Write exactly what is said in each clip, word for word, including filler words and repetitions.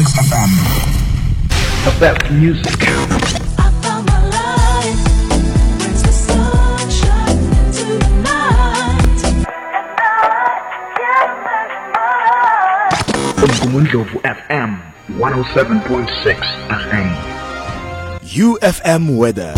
six F M. The best music. Umgumundlovu F M one oh seven point six F M. U F M weather.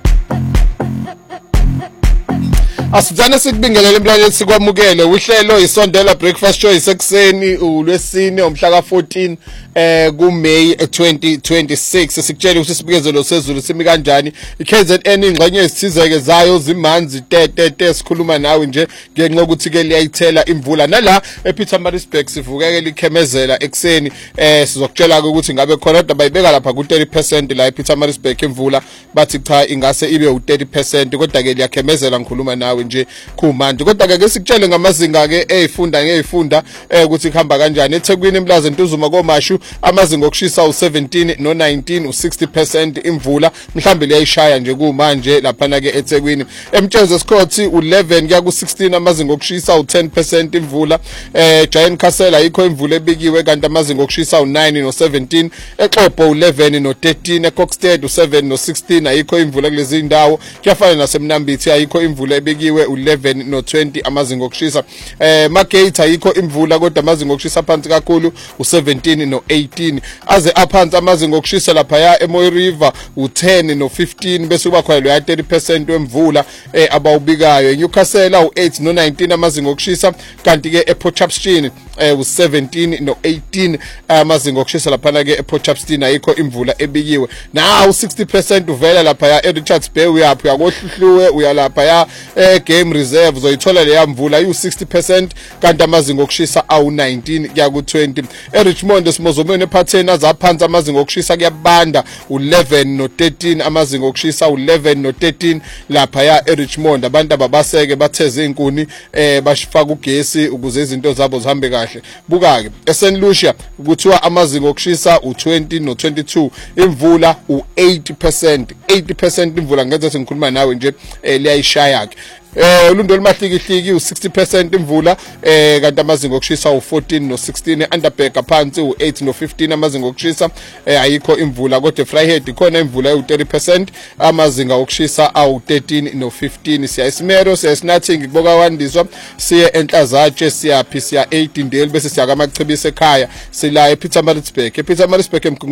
Asizana sikubingelele emlaleli sikwamukele uhlelo isondela breakfast show isekuseni ulwesine umhla ka fourteen eh ku May twenty twenty-six sikutshela ukuthi sibikezelo sezulu simi kanjani iK Z N ingxenye esithizeke zayo zimanzi tetete sikhuluma nawe nje ngenxa ukuthi ke liyayithela imvula nala ePietermaritzburg sivukekela ikhemezela ekseni eh sizokutshela ukuthi ngabe khona kodwa bayibeka lapha ku thirty percent la ePietermaritzburg imvula bathi cha ingase ibe u thirty percent kodwa ke liyakhemezela ngikhuluma nawe nje kumanje kodwa ke sikutshele ngamazinga ke ezifunda ngezifunda eh ukuthi khamba kanjani eThekwini eMlazi Ntuzuma koMashu amazinga okushisa u seventeen no nineteen u sixty percent imvula mhlambe liyayishaya nje kumanje lapha na ke eThekwini eMtsheze Sikhothi u eleven kuya ku sixteen amazinga okushisa u ten percent imvula eh Giant Castle ayikho imvula ebikiwe kanti amazinga okushisa u nine no seventeen eXhobo u eleven no thirteen eKokstad u seven no sixteen ayikho imvula kulezi indawo kuyafana naseMnambithi ayikho imvula ebikiwe u eleven no twenty amazinga okushisa eh Magate ayikho imvula kodwa amazinga okushisa phansi kakhulu u seventeen no eighteen aze aphansi amazinga okushisa lapha ya eMoy River u ten no fifteen bese kuba khona lo ya thirty percent wemvula eh abawubikayo eNewcastle u eight no nineteen amazinga okushisa kanti ke ePortchefstroom eh u seventeen no eighteen amazinga okushisa lapha na ke ePortchefstroom ayikho imvula ebikiwe na u sixty percent uvela lapha ya eRichards Bay uyaphi yakohluhluwe uyalapha ya eh Game Reserve zoyithola leya mvula ayu sixty percent kanti amazinga okushisa awu nineteen kuya ku twenty eRichmond esimozomeni ephatheni azaphansi amazinga okushisa kuyabanda u eleven no thirteen amazinga okushisa u eleven no thirteen lapha ya eRichmond abantu ababaseke batheze inkuni eh bashifaka ugesi ukuze izinto zabo zihambe kahle buka ke eSaint Lucia kuthiwa amazinga okushisa u twenty no twenty-two imvula u eighty percent eighty percent imvula ngenze sengikhuluma nawe nje liyayishaya ke eh ulundo limahlikihliki u sixty percent imvula eh kanti amazinga okushisa u fourteen no sixteen eUnderberg phansi u eight no fifteen amazinga okushisa eh ayikho imvula kodwa eVryhead ikhona imvula u thirty percent amazinga okushisa awu thirteen no fifteen siya eSimero siya eSnathing kuboka wandiswa siye eNhlazatshe siyaphi siya eight indeli bese siya kaMachibisa ekhaya sila ePietermaritzburg ePietermaritzburg